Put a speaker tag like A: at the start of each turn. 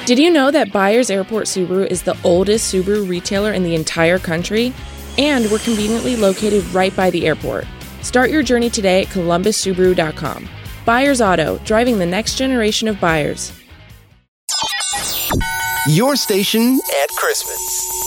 A: Did you know that Byers Airport Subaru is the oldest Subaru retailer in the entire country? And we're conveniently located right by the airport. Start your journey today at columbussubaru.com. Byers Auto, driving the next generation of buyers.
B: Your station at Christmas.